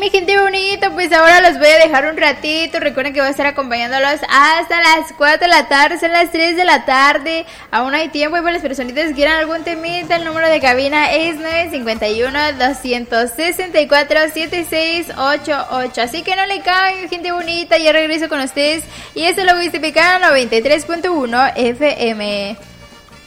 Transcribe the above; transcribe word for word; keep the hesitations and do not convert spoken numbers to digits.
mi gente bonita, pues ahora los voy a dejar un ratito. Recuerden que voy a estar acompañándolos hasta las cuatro de la tarde, son las tres de la tarde. Aún hay tiempo y para las personitas que quieran algún temita, el número de cabina es nueve cinco uno, dos seis cuatro, siete seis ocho ocho. Así que no le cambien, gente bonita, ya regreso con ustedes. Y esto lo voy a noventa y tres punto uno F M.